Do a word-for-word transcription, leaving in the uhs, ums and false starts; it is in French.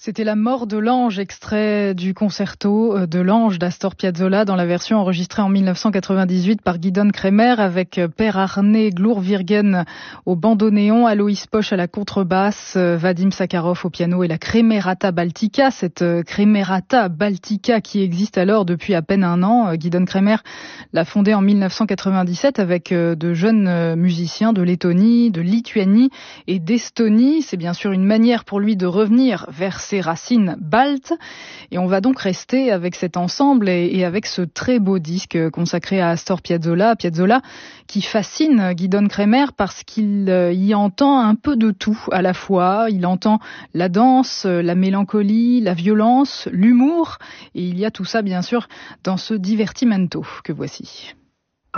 C'était La mort de l'ange, extrait du concerto de l'ange d'Astor Piazzolla dans la version enregistrée en mille neuf cent quatre-vingt-dix-huit par Gidon Kremer avec Per Arne Glurvirgen au bandoneon, Aloïs Posch à la contrebasse, Vadim Sakharov au piano et la Kremerata Baltica, cette Kremerata Baltica qui existe alors depuis à peine un an. Gidon Kremer l'a fondée en mille neuf cent quatre-vingt-dix-sept avec de jeunes musiciens de Lettonie, de Lituanie et d'Estonie. C'est bien sûr une manière pour lui de revenir vers ses racines baltes. Et on va donc rester avec cet ensemble et, et avec ce très beau disque consacré à Astor Piazzolla. Piazzolla qui fascine Gidon Kremer parce qu'il euh, y entend un peu de tout à la fois. Il entend la danse, la mélancolie, la violence, l'humour. Et il y a tout ça bien sûr dans ce divertimento que voici.